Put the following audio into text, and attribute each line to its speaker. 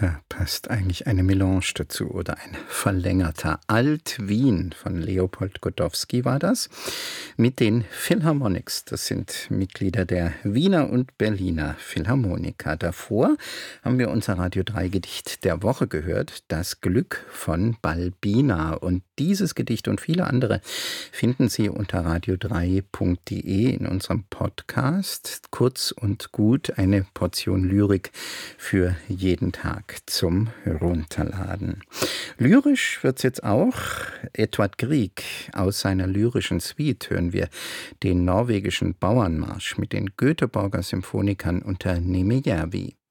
Speaker 1: Da passt eigentlich eine Melange dazu oder ein verlängerter Alt-Wien von Leopold Godowsky war das, mit den Philharmonics. Das sind Mitglieder der Wiener und Berliner Philharmoniker. Davor haben wir unser Radio 3 Gedicht der Woche gehört, Das Glück von Balbina. Und dieses Gedicht und viele andere finden Sie unter radio3.de in unserem Podcast. Kurz und gut, eine Portion Lyrik für jeden Tag zum Runterladen. Lyrisch wird's jetzt auch. Edvard Grieg, aus seiner lyrischen Suite hören wir den norwegischen Bauernmarsch mit den Göteborger Symphonikern unter Nimijärvi.